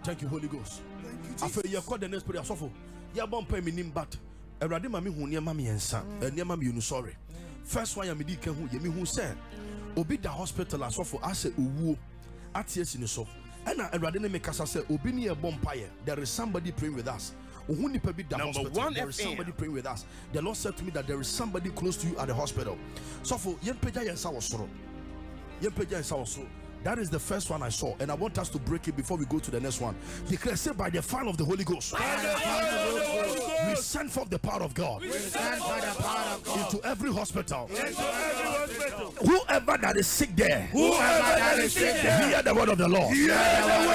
Thank you, Holy Ghost. I feel you call the next prayer. So you bomb pay me but Erade mami hu niema me ensa niema me unu sorry. First one ya me di kan hu ye me hu say obi da hospital asofo ase owuo atiesi ni so. Ena Erade ne me kasa say obi ne e bomb paye. There is somebody praying with us. Number one, there is somebody praying with us. The Lord said to me that there is somebody close to you at the hospital. So for that is the first one I saw, and I want us to break it before we go to the next one. Declare, say, by the fire of the Holy Ghost, we send forth the power of God into every hospital. Whoever that is sick there, hear the word of the Lord.